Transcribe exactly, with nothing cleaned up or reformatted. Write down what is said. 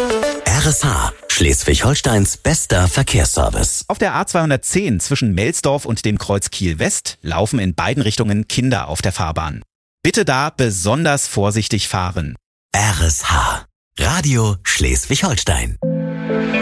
R S H, Schleswig-Holsteins bester Verkehrsservice. Auf der A zweihundertzehn zwischen Melsdorf und dem Kreuz Kiel-West laufen in beiden Richtungen Kinder auf der Fahrbahn. Bitte da besonders vorsichtig fahren. R S H, Radio Schleswig-Holstein.